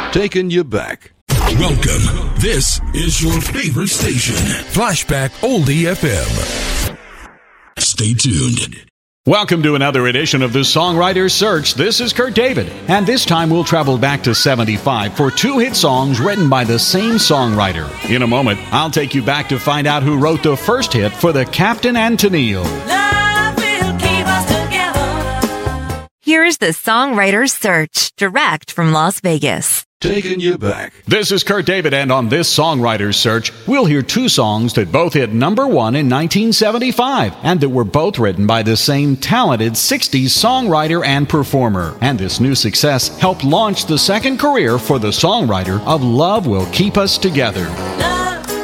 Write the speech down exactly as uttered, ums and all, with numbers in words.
Taking you back. Welcome. This is your favorite station. Flashback Oldie F M. Stay tuned. Welcome to another edition of the Songwriter's Search. This is Kurt David, and this time we'll travel back to seventy-five for two hit songs written by the same songwriter. In a moment, I'll take you back to find out who wrote the first hit for the Captain and Tennille. Love will keep us together. Here's the Songwriter's Search, direct from Las Vegas. Taking you back. This is Kurt David, and on this Songwriter's Search, we'll hear two songs that both hit number one in nineteen seventy-five, and that were both written by the same talented sixties songwriter and performer. And this new success helped launch the second career for the songwriter of Love Will Keep Us Together. Love